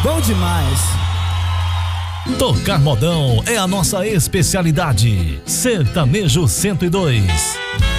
Bom demais. Tocar modão é a nossa especialidade. Sertanejo 102.